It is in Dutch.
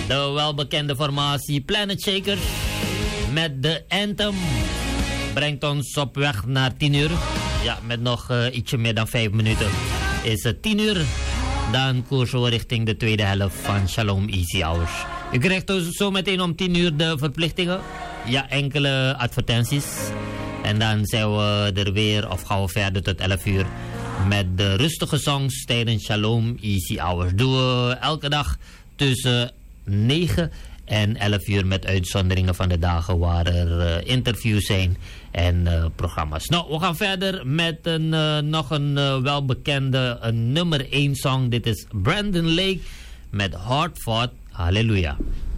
De welbekende formatie Planet Shakers met de Anthem brengt ons op weg naar 10 uur. Ja, met nog ietsje meer dan 5 minuten is het 10 uur. Dan koersen we richting de tweede helft van Shalom Easy Hours. U krijgt dus zo meteen om 10 uur de verplichtingen. Ja, enkele advertenties. En dan zijn we er weer of gaan we verder tot 11 uur. Met de rustige songs tijdens Shalom Easy Hours. Doen we elke dag tussen 9 en 11 uur met uitzonderingen van de dagen waar er interviews zijn en programma's. Nou, we gaan verder met nog een welbekende nummer 1 song. Dit is Brandon Lake met Hard Fought. Halleluja.